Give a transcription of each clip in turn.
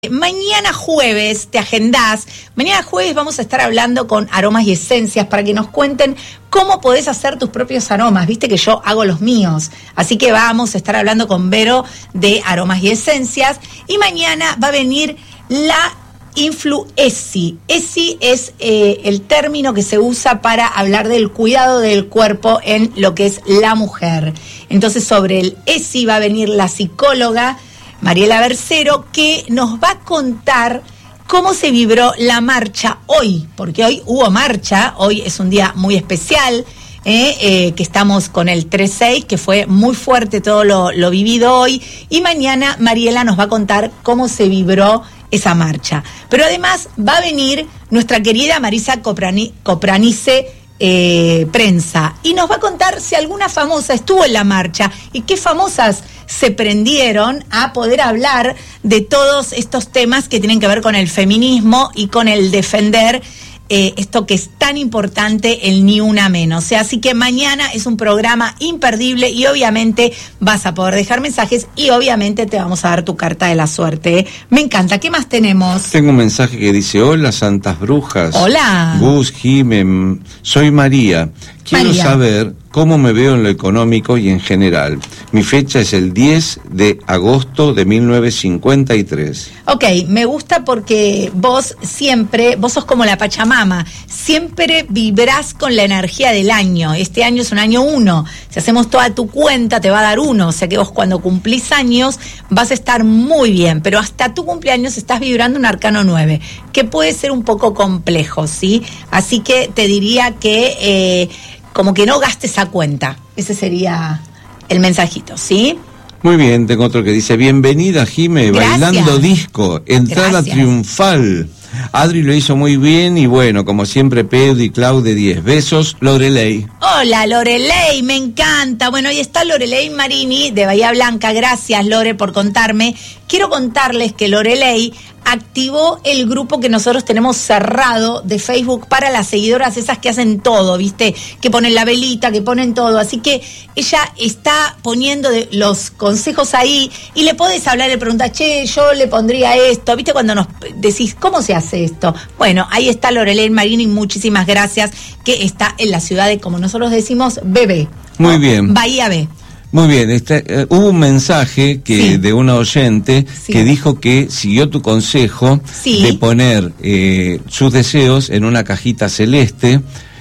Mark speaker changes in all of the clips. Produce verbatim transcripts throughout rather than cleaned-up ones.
Speaker 1: Mañana jueves, te agendás, mañana jueves vamos a estar hablando con Aromas y Esencias para que nos cuenten cómo podés hacer tus propios aromas. Viste que yo hago los míos, así que vamos a estar hablando con Vero de Aromas y Esencias. Y mañana va a venir la Influ ESI. ESI es eh, el término que se usa para hablar del cuidado del cuerpo en lo que es la mujer. Entonces sobre el ESI va a venir la psicóloga Mariela Bercero, que nos va a contar cómo se vibró la marcha hoy, porque hoy hubo marcha, hoy es un día muy especial, eh, eh, que estamos con el tres seis, que fue muy fuerte todo lo, lo vivido hoy, y mañana Mariela nos va a contar cómo se vibró esa marcha. Pero además va a venir nuestra querida Marisa Coprani, Copranice, Eh, prensa, y nos va a contar si alguna famosa estuvo en la marcha y qué famosas se prendieron a poder hablar de todos estos temas que tienen que ver con el feminismo y con el defender eh, esto que es tan importante, el ni una menos. O sea, así que mañana es un programa imperdible y obviamente vas a poder dejar mensajes y obviamente te vamos a dar tu carta de la suerte, ¿eh? Me encanta. ¿Qué más tenemos?
Speaker 2: Tengo un mensaje que dice: hola, santas brujas.
Speaker 1: Hola.
Speaker 2: Gus, Jimé, soy María. Quiero
Speaker 1: María.
Speaker 2: saber cómo me veo en lo económico y en general. Mi fecha es el diez de agosto de mil novecientos cincuenta y tres.
Speaker 1: Ok, me gusta porque vos siempre, vos sos como la Pachamama, siempre vibrás con la energía del año. Este año es un año uno. Si hacemos toda tu cuenta te va a dar uno. O sea que vos cuando cumplís años vas a estar muy bien. Pero hasta tu cumpleaños estás vibrando un arcano nueve, que puede ser un poco complejo, ¿sí? Así que te diría que eh, como que no gastes esa cuenta. Ese sería el mensajito, ¿sí?
Speaker 2: Muy bien, tengo otro que dice: bienvenida, Jimé, bailando disco, entrada
Speaker 1: Gracias.
Speaker 2: triunfal. Adri lo hizo muy bien y bueno, como siempre, Pedro y Clau de diez. Besos, Lorelei.
Speaker 1: Hola, Lorelei, me encanta. Bueno, ahí está Lorelei Marini de Bahía Blanca. Gracias, Lore, por contarme. Quiero contarles que Lorelei activó el grupo que nosotros tenemos cerrado de Facebook para las seguidoras esas que hacen todo, ¿viste? Que ponen la velita, que ponen todo. Así que ella está poniendo de los consejos ahí y le podés hablar, le preguntas, che, yo le pondría esto. ¿Viste cuando nos decís, ¿cómo se hace esto? Bueno, ahí está Lorelei Marini, muchísimas gracias, que está en la ciudad de, como nosotros decimos, B B.
Speaker 2: Muy
Speaker 1: ¿no?
Speaker 2: bien.
Speaker 1: Bahía B.
Speaker 2: Muy bien, este, uh, hubo un mensaje que
Speaker 1: Sí.
Speaker 2: de una oyente
Speaker 1: Sí.
Speaker 2: que dijo que siguió tu consejo
Speaker 1: Sí.
Speaker 2: de poner eh, sus deseos en una cajita celeste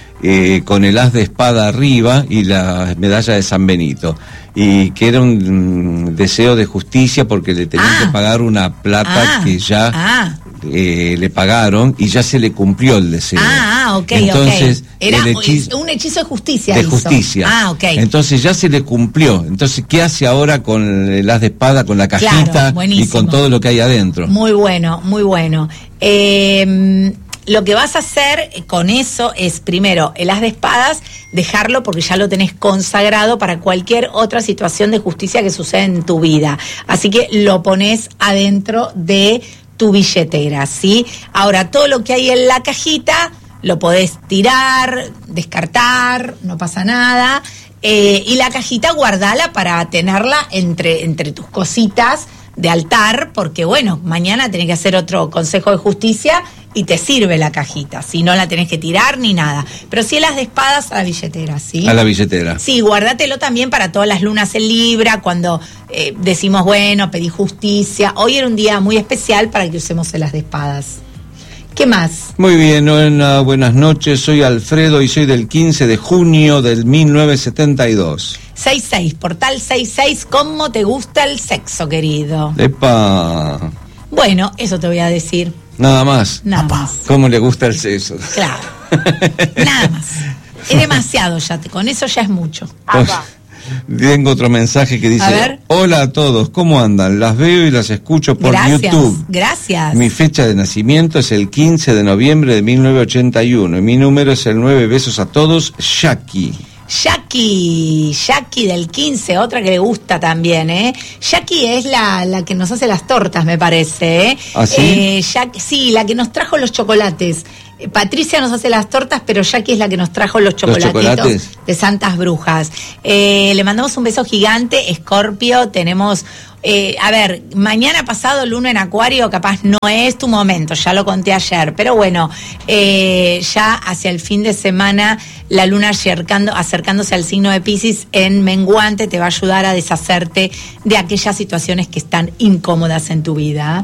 Speaker 2: eh, con el as de espada arriba y la medalla de San Benito, y que era un mm, deseo de justicia porque le tenían
Speaker 1: Ah.
Speaker 2: que pagar una plata
Speaker 1: Ah.
Speaker 2: que ya
Speaker 1: Ah.
Speaker 2: eh, le pagaron y ya se le cumplió el deseo.
Speaker 1: Ah, ah, ok,
Speaker 2: Entonces,
Speaker 1: ok. Era
Speaker 2: el hechizo
Speaker 1: un hechizo de justicia.
Speaker 2: de
Speaker 1: hizo.
Speaker 2: justicia.
Speaker 1: Ah, ok.
Speaker 2: Entonces ya se le cumplió. Entonces, ¿qué hace ahora con el as de espada, con la cajita
Speaker 1: Claro,
Speaker 2: y
Speaker 1: buenísimo.
Speaker 2: con todo lo que hay adentro?
Speaker 1: Muy bueno, muy bueno. Eh, lo que vas a hacer con eso es, primero, el as de espadas, dejarlo porque ya lo tenés consagrado para cualquier otra situación de justicia que suceda en tu vida. Así que lo pones adentro de tu billetera, ¿sí? Ahora, todo lo que hay en la cajita lo podés tirar, descartar, no pasa nada. Eh, y la cajita guardala para tenerla entre, entre tus cositas de altar, porque bueno, mañana tenés que hacer otro consejo de justicia y te sirve la cajita, si no la tenés que tirar ni nada. Pero sí las de espadas a la billetera, ¿sí?
Speaker 2: A la billetera.
Speaker 1: Sí, guárdatelo también para todas las lunas en Libra, cuando eh, decimos, bueno, pedí justicia. Hoy era un día muy especial para que usemos el as de espadas. ¿Qué más?
Speaker 2: Muy bien, Noena, buenas noches. Soy Alfredo y soy del quince de junio del mil novecientos setenta y dos.
Speaker 1: seis seis, portal seis seis, ¿cómo te gusta el sexo, querido?
Speaker 2: ¡Epa!
Speaker 1: Bueno, eso te voy a decir.
Speaker 2: Nada más.
Speaker 1: Nada
Speaker 2: Apa.
Speaker 1: más.
Speaker 2: ¿Cómo le gusta el sexo?
Speaker 1: Claro. Nada más. Es demasiado ya, te- con eso ya es mucho.
Speaker 2: Tengo otro mensaje que
Speaker 1: A
Speaker 2: dice:
Speaker 1: ver.
Speaker 2: hola a todos, ¿cómo andan? Las veo y las escucho por
Speaker 1: Gracias,
Speaker 2: YouTube.
Speaker 1: gracias.
Speaker 2: Mi fecha de nacimiento es el quince de noviembre de mil novecientos ochenta y uno y mi número es el nueve. Besos a todos, Jackie.
Speaker 1: Jackie, Jackie del quince, otra que le gusta también, ¿eh? Jackie es la, la que nos hace las tortas, me parece, ¿eh?
Speaker 2: ¿Ah, sí?
Speaker 1: Eh, Jack- sí, la que nos trajo los chocolates. Patricia nos hace las tortas, pero Jackie es la que nos trajo los chocolatitos
Speaker 2: ¿Los chocolates?
Speaker 1: de Santas Brujas. Eh, le mandamos un beso gigante, Escorpio, tenemos... Eh, a ver, mañana pasado luna en Acuario, capaz no es tu momento, ya lo conté ayer, pero bueno, eh, ya hacia el fin de semana la luna acercando, acercándose al signo de Piscis en menguante te va a ayudar a deshacerte de aquellas situaciones que están incómodas en tu vida.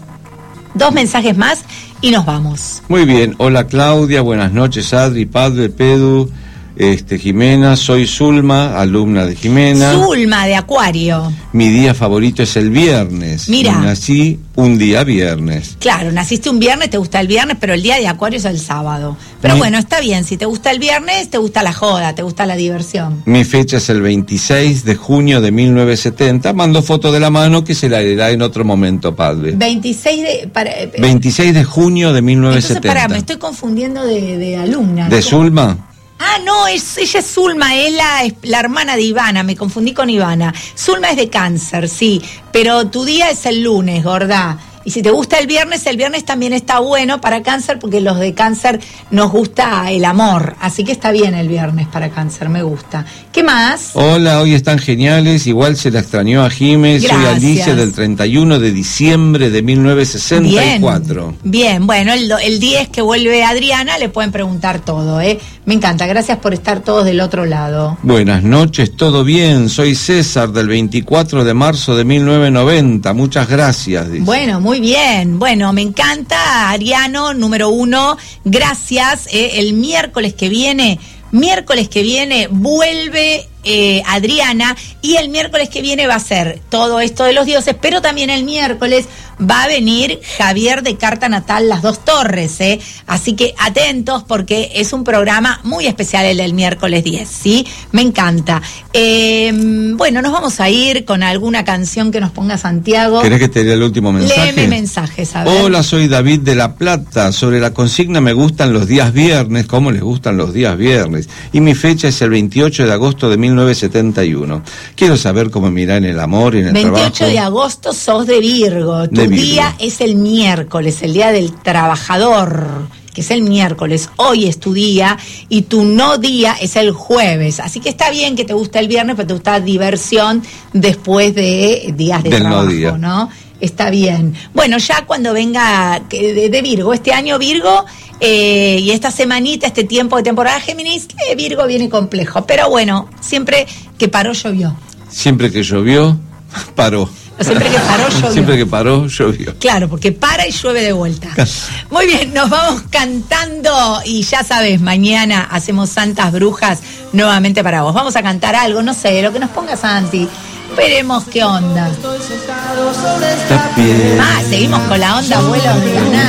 Speaker 1: Dos mensajes más y nos vamos.
Speaker 2: Muy bien, hola Claudia, buenas noches Adri, Padre, Pedu, este, Jimena, soy Zulma, alumna de Jimena.
Speaker 1: Zulma de Acuario.
Speaker 2: Mi día favorito es el viernes.
Speaker 1: Mira.
Speaker 2: Y nací un día viernes.
Speaker 1: Claro, naciste un viernes, te gusta el viernes, pero el día de Acuario es el sábado. Pero
Speaker 2: Mi...
Speaker 1: bueno, está bien, si te gusta el viernes, te gusta la joda, te gusta la diversión.
Speaker 2: Mi fecha es el veintiséis de junio de mil novecientos setenta. Mando foto de la mano que se la hará en otro momento, padre.
Speaker 1: veintiséis de... Para, eh,
Speaker 2: veintiséis de junio de mil novecientos setenta.
Speaker 1: Entonces, pará, me estoy confundiendo de, de alumna.
Speaker 2: ¿De Zulma?
Speaker 1: Ah, no, es, ella es Zulma, es la, es la hermana de Ivana, me confundí con Ivana. Zulma es de Cáncer, sí, pero tu día es el lunes, gorda. Y si te gusta el viernes, el viernes también está bueno para Cáncer, porque los de Cáncer nos gusta el amor. Así que está bien el viernes para Cáncer, me gusta. ¿Qué más?
Speaker 2: Hola, hoy están geniales. Igual se la extrañó a Jiménez. Soy Alicia del treinta y uno de diciembre de mil novecientos sesenta y cuatro.
Speaker 1: Bien, bien. Bueno, el, el diez que vuelve Adriana, le pueden preguntar todo, ¿eh? Me encanta, gracias por estar todos del otro lado.
Speaker 2: Buenas noches, todo bien. Soy César del veinticuatro de marzo de mil novecientos noventa. Muchas gracias. Dice.
Speaker 1: Bueno, muy bien. Bueno, me encanta, Ariano, número uno. Gracias. Eh, el miércoles que viene, miércoles que viene vuelve eh, Adriana, y el miércoles que viene va a ser todo esto de los dioses, pero también el miércoles va a venir Javier de Carta Natal Las Dos Torres, ¿eh? Así que atentos porque es un programa muy especial el del miércoles diez, ¿sí? Me encanta. Eh, bueno, nos vamos a ir con alguna canción que nos ponga Santiago.
Speaker 2: ¿Querés que te dé el último mensaje?
Speaker 1: Léeme mensajes, a ver.
Speaker 2: Hola, soy David de La Plata. Sobre la consigna, me gustan los días viernes. ¿Cómo les gustan los días viernes? Y mi fecha es el veintiocho de agosto de mil novecientos setenta y uno. Quiero saber cómo me irá en el amor y en el
Speaker 1: veintiocho
Speaker 2: trabajo.
Speaker 1: de agosto sos de Virgo. Tu
Speaker 2: De Virgo.
Speaker 1: día es el miércoles, el día del trabajador, que es el miércoles. Hoy es tu día y tu no día es el jueves. Así que está bien que te gusta el viernes, pero te gusta diversión después de días de
Speaker 2: Del
Speaker 1: trabajo,
Speaker 2: no día.
Speaker 1: ¿no? Está bien. Bueno, ya cuando venga de, de Virgo, este año Virgo, eh, y esta semanita, este tiempo de temporada Géminis, eh, Virgo viene complejo. Pero bueno, siempre que paró, llovió.
Speaker 2: Siempre que llovió, paró.
Speaker 1: Siempre que paró, llovió.
Speaker 2: Siempre que paró, llovió.
Speaker 1: Claro, porque para y llueve de vuelta. Muy bien, nos vamos cantando y ya sabes, mañana hacemos Santas Brujas nuevamente para vos. Vamos a cantar algo, no sé, lo que nos ponga Santi. Veremos qué onda.
Speaker 2: Está bien.
Speaker 1: Ah, seguimos con la onda, vuelos de ganar.